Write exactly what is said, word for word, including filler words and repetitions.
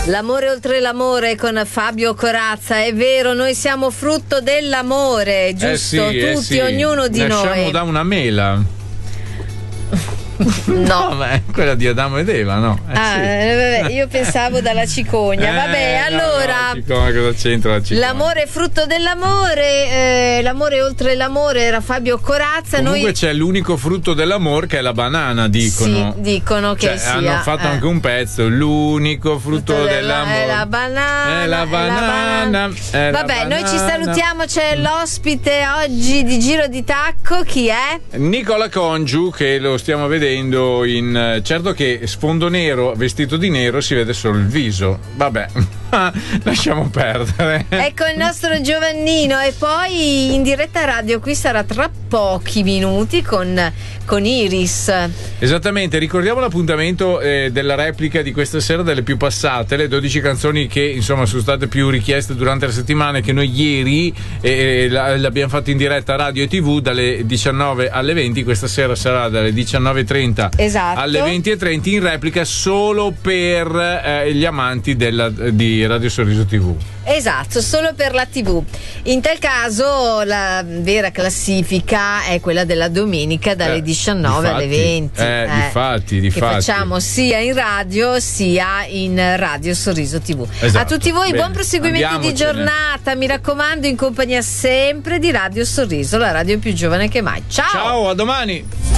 L'amore oltre l'amore con Fabio Corazza, è vero, noi siamo frutto dell'amore, giusto? Eh sì, Tutti, eh sì. ognuno di Nasciamo noi. da una mela. No, no beh, quella di Adamo ed Eva, no? Eh, ah, sì. eh, vabbè, io pensavo dalla cicogna. Eh, Vabbè, no, allora. no, cicogna, cosa c'entra la cicogna? L'amore è frutto dell'amore, eh, l'amore oltre l'amore era Fabio Corazza. Comunque noi... c'è l'unico frutto dell'amore che è la banana, dicono. Sì, dicono che cioè, sia. hanno fatto eh. anche un pezzo, l'unico frutto, frutto dell'amore. È la banana. È la banana. È la Vabbè, banana. noi ci salutiamo, c'è l'ospite oggi di Giro di Tacco, chi è? Nicola Congiu, che lo stiamo vedendo in. Certo che sfondo nero, vestito di nero, si vede solo il viso. Vabbè, lasciamo perdere. Ecco il nostro Giovannino, e poi in diretta radio qui sarà tra pochi minuti con, con Iris. Esattamente, ricordiamo l'appuntamento eh, della replica di questa sera, delle più passate, le dodici canzoni che insomma sono state più richieste durante la settimana, che noi ieri eh, l'abbiamo fatto in diretta radio e tv dalle diciannove alle venti. Questa sera sarà dalle diciannove e trenta esatto. alle venti e trenta in replica solo per eh, gli amanti della, di Radio Sorriso tivù. Esatto, solo per la tivù. In tal caso la vera classifica è quella della domenica dalle eh, diciannove difatti, alle venti. Eh, eh, difatti, che difatti. facciamo sia in radio sia in Radio Sorriso tivù. Esatto. A tutti voi Bene. buon proseguimento di giornata, mi raccomando, in compagnia sempre di Radio Sorriso, la radio più giovane che mai. Ciao! Ciao, a domani!